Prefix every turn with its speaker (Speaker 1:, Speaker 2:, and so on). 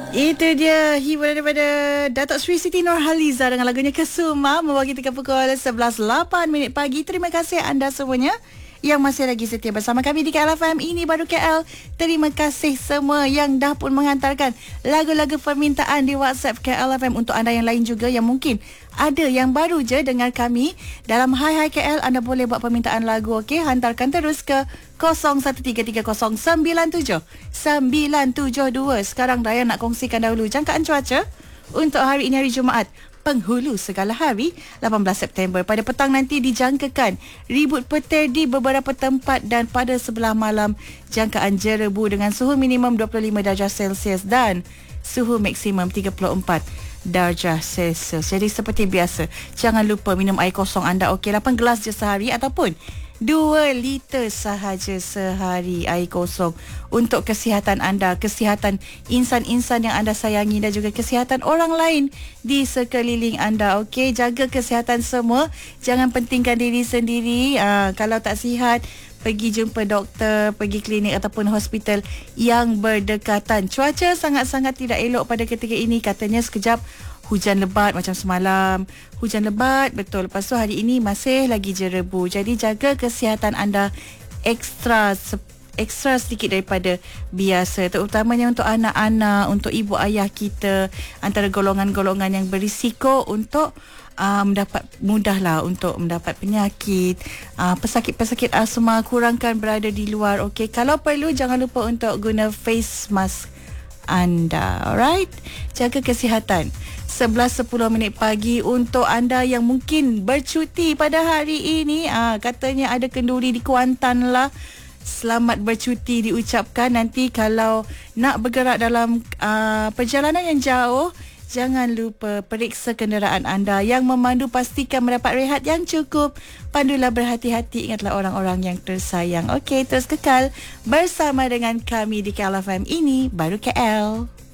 Speaker 1: Itu dia hiburan daripada Datuk Sri Siti Nurhaliza dengan lagunya Kesuma membawa kita ke pukul 11.08 pagi. Terima kasih anda semuanya yang masih lagi setia bersama kami di KL FM. Ini baru KL. Terima kasih semua yang dah pun menghantarkan lagu-lagu permintaan di WhatsApp KL FM. Untuk anda yang lain juga yang mungkin ada yang baru je dengar kami dalam Hai Hai KL, anda boleh buat permintaan lagu, okey? Hantarkan terus ke 0133097972. Sekarang Daya nak kongsikan dahulu jangkaan cuaca untuk hari ini, hari Jumaat, penghulu segala hari, 18 September. Pada petang nanti dijangkakan ribut petir di beberapa tempat dan pada sebelah malam jangkaan jerebu dengan suhu minimum 25 darjah Celsius dan suhu maksimum 34 darjah Celsius. Jadi seperti biasa, jangan lupa minum air kosong anda, okey, 8 gelas je sehari ataupun 2 liter sahaja sehari air kosong untuk kesihatan anda, kesihatan insan-insan yang anda sayangi dan juga kesihatan orang lain di sekeliling anda. Okey, jaga kesihatan semua. Jangan pentingkan diri sendiri. Kalau tak sihat, pergi jumpa doktor, pergi klinik ataupun hospital yang berdekatan. Cuaca sangat-sangat tidak elok pada ketika ini. Katanya sekejap hujan lebat macam semalam. Hujan lebat, betul. Lepas tu hari ini masih lagi jerebu. Jadi jaga kesihatan anda ekstra sedikit daripada biasa. Terutamanya untuk anak-anak, untuk ibu ayah kita, antara golongan-golongan yang berisiko untuk mudahlah untuk mendapat penyakit, pesakit-pesakit asma, kurangkan berada di luar. Okey, kalau perlu jangan lupa untuk guna face mask anda. Alright, jaga kesihatan. 11.10 pagi untuk anda yang mungkin bercuti pada hari ini. Katanya ada kenduri di Kuantan lah. Selamat bercuti diucapkan. Nanti kalau nak bergerak dalam perjalanan yang jauh, jangan lupa periksa kenderaan anda. Yang memandu pastikan mendapat rehat yang cukup. Pandulah berhati-hati. Ingatlah orang-orang yang tersayang. Okey, terus kekal bersama dengan kami di KL FM. Ini baru KL.